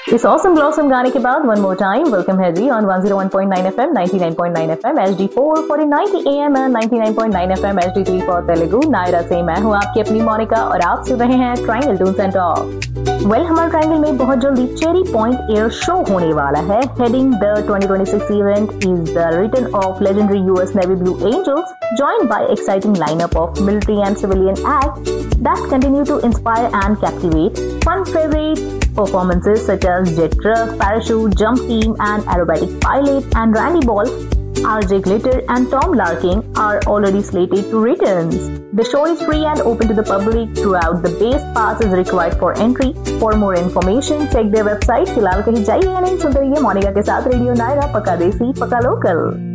इस awesome blossom गाने के बाद वन मोर टाइम वेलकम है जी on 101.9 FM, 99.9 FM, HD4 for 90 AM and 99.9 FM, HD3 for Telugu। Naira से मैं हूँ आपकी अपनी मोनिका और आप सुन रहे हैं ट्रायंगल टून्स एंड टॉक। हमारे ट्रायंगल में बहुत जल्दी चेरी पॉइंट एयर शो होने वाला है। Heading the 2026 event is the return of legendary US Navy Blue Angels, joined by exciting lineup of military and civilian acts that continue to inspire and captivate. Fun favorite performances such as jet truck, parachute, jump team, and aerobatic pilot and Randy Ball, RJ Glitter and Tom Larkin are already slated to return. The show is free and open to the public throughout. The base pass is required for entry. For more information, check their website. फिलहाल कहीं जाइए या नहीं, सुनते रहिए मोनिका के साथ radio Naira, पक्का देसी पक्का लोकल।